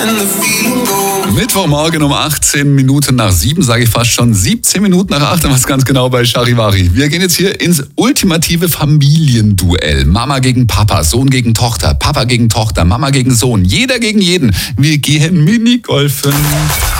Mittwochmorgen um 18 Minuten nach 7, sage ich fast schon 17 Minuten nach 8, was ganz genau bei Charivari. Wir gehen jetzt hier ins ultimative Familienduell. Mama gegen Papa, Sohn gegen Tochter, Papa gegen Tochter, Mama gegen Sohn, jeder gegen jeden. Wir gehen Minigolfen.